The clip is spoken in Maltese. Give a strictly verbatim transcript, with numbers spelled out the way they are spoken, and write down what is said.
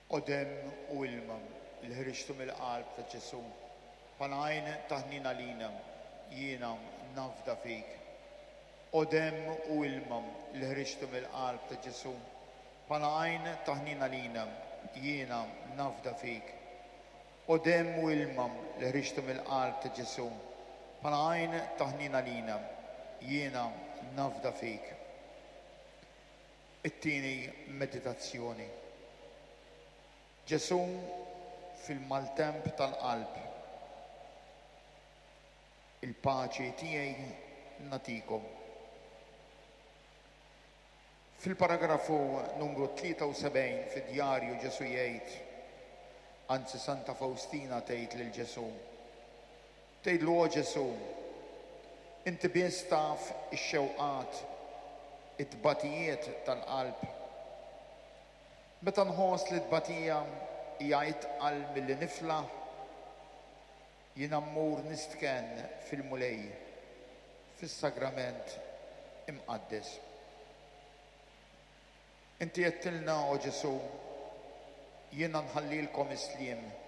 Qudem u ilma li ħriġtu mill-qalb ta' Ġesu bħala għajn ta' ħnina lina jiena nafda fik. Qudem u ilma li ħriġtu mill-qalb ta' Ġesu bħala għajn ta' ħnina lina jiena nafda fik. Qudem u ilma li ħriġtu mill-qalb ta' Ġesu bħala għajn ta' ħnina lina jiena nafda fik. It-tieni meditazzjoni. Ġesu fil-maltemp tal-qalb. Il-paċi tiegħi natikom. Fil-paragrafu numru tlieta u sebgħin fid-djarju Ġesu jgħid, anzi Santa Faustina tgħid lil Ġesu. Tgħidlu o Ġesu, inti biss taf ix-xewqat, it-tbatijiet tal-qalb. Meta nħoss li t-batija hija itqal milli niflaħ, jiena mmur nistken fil-mulej, fis-sagrament imqaddes. Inti qedtilna o Ġesu, jiena nħallilkom is-sliem